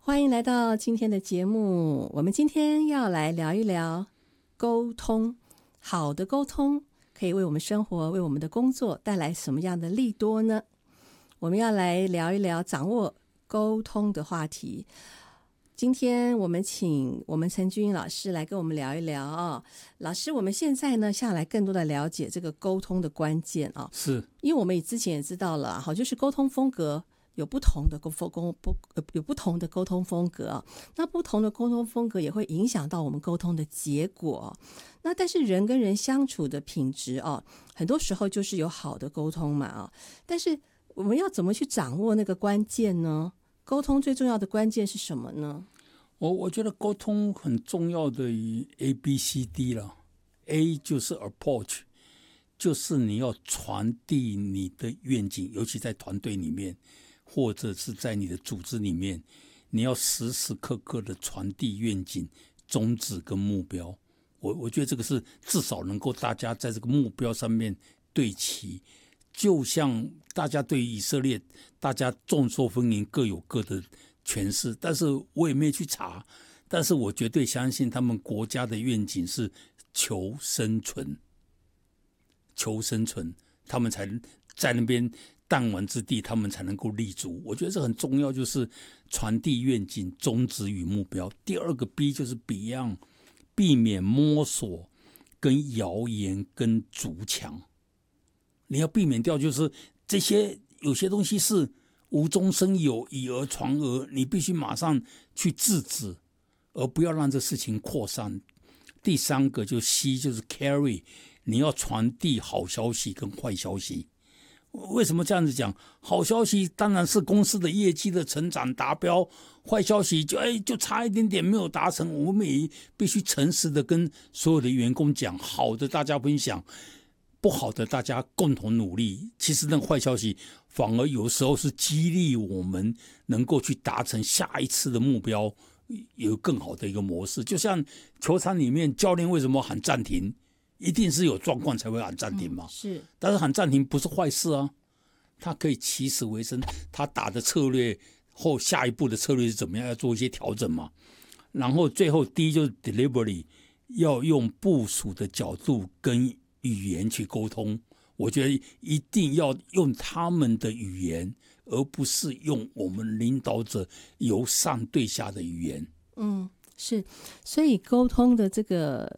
欢迎来到今天的节目。我们今天要来聊一聊沟通。好的沟通可以为我们生活、为我们的工作带来什么样的利多呢？我们要来聊一聊掌握沟通的话题。今天我们请我们陈君老师来跟我们聊一聊啊。老师，我们现在呢下来更多的了解这个沟通的关键啊， 是因为我们之前也知道了，好，就是沟通风格有不同的沟通风格啊，那不同的沟通风格也会影响到我们沟通的结果。那但是人跟人相处的品质啊，很多时候就是有好的沟通嘛啊，但是我们要怎么去掌握那个关键呢？沟通最重要的关键是什么呢？ 我觉得沟通很重要的以 ABCD 了。A 就是 approach， 就是你要传递你的愿景，尤其在团队里面或者是在你的组织里面，你要时时刻刻的传递愿景、宗旨跟目标。我觉得这个是至少能够大家在这个目标上面对齐。就像大家对于以色列，大家众说纷纭，各有各的诠释，但是我也没去查，但是我绝对相信他们国家的愿景是求生存，求生存，他们才在那边弹丸之地，他们才能够立足。我觉得这很重要，就是传递愿景、宗旨与目标。第二个 B 就是 Beyond， 避免摸索、跟谣言、跟筑墙。你要避免掉，就是这些有些东西是无中生有、以讹传讹，你必须马上去制止，而不要让这事情扩散。第三个就 C， 就是 carry， 你要传递好消息跟坏消息。为什么这样子讲？好消息当然是公司的业绩的成长达标，坏消息就差一点点没有达成。我们也必须诚实的跟所有的员工讲，好的大家分享，不好的大家共同努力。其实那个坏消息反而有时候是激励我们能够去达成下一次的目标，有更好的一个模式。就像球场里面教练为什么喊暂停，一定是有状况才会喊暂停嘛。 是， 但是喊暂停不是坏事啊，他可以起死回生，他打的策略后下一步的策略是怎么样，要做一些调整嘛。然后最后第一就是 delivery， 要用部署的角度跟语言去沟通。我觉得一定要用他们的语言，而不是用我们领导者由上对下的语言。 是，所以沟通的这个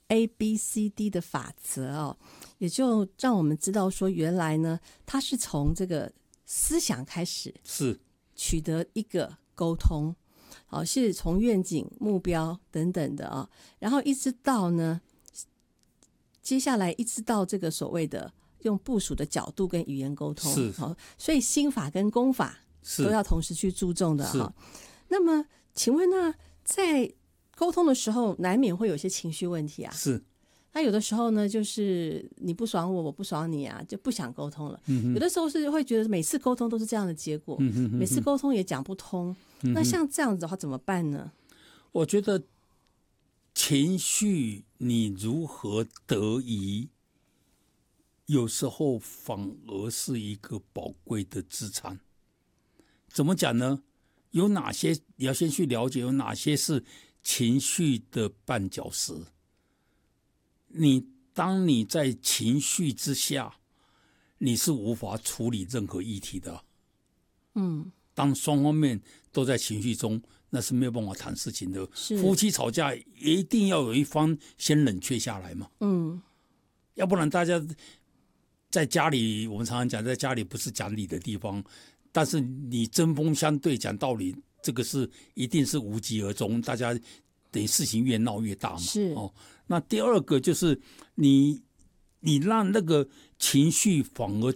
ABCD 的法则哦，也就让我们知道说，原来呢，它是从这个思想开始， 是取得一个沟通，好，是从愿景、目标等等的啊，然后一直到呢，接下来一直到这个所谓的用部署的角度跟语言沟通， 是， 好，所以心法跟功法都要同时去注重的哈。那么，请问呢，在沟通的时候，难免会有些情绪问题啊。 是。 那有的时候呢，就是你不爽我，我不爽你啊，就不想沟通了。有的时候是会觉得每次沟通都是这样的结果，每次沟通也讲不通。那像这样子的话怎么办呢？ 我觉得情绪你如何得宜，有时候反而是一个宝贵的资产。怎么讲呢？有哪些你要先去了解，有哪些是情绪的绊脚石。当你在情绪之下，你是无法处理任何议题的。当双方面都在情绪中，那是没有办法谈事情的。夫妻吵架一定要有一方先冷却下来嘛。要不然大家在家里，我们常常讲，在家里不是讲理的地方，但是你针锋相对讲道理，这个是一定是无疾而终，大家等于事情越闹越大嘛。 是那第二个就是你让那个情绪反而